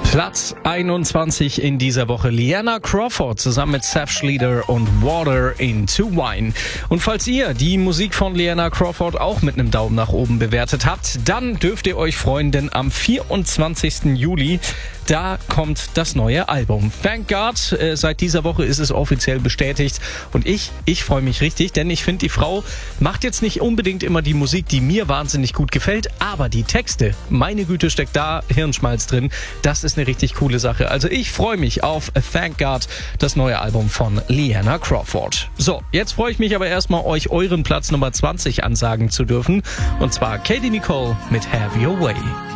Platz 21 in dieser Woche. Liana Crawford zusammen mit Seth Schlieder und Water into Wine. Und falls ihr die Musik von Liana Crawford auch mit einem Daumen nach oben bewertet habt, dann dürft ihr euch freuen, denn am 24. Juli, da kommt das neue Album. Thank God, seit dieser Woche ist es offiziell bestätigt. Und ich freue mich richtig, denn ich finde, die Frau macht jetzt nicht unbedingt immer die Musik, die mir wahnsinnig gut gefällt, aber die Texte, meine Güte, steckt da Hirnschmalz drin. Das ist eine richtig coole Sache. Also ich freue mich auf Thank God, das neue Album von Liana Crawford. So, jetzt freue ich mich aber erstmal, euch euren Platz Nummer 20 ansagen zu dürfen. Und zwar Katie Nicole mit Have Your Way.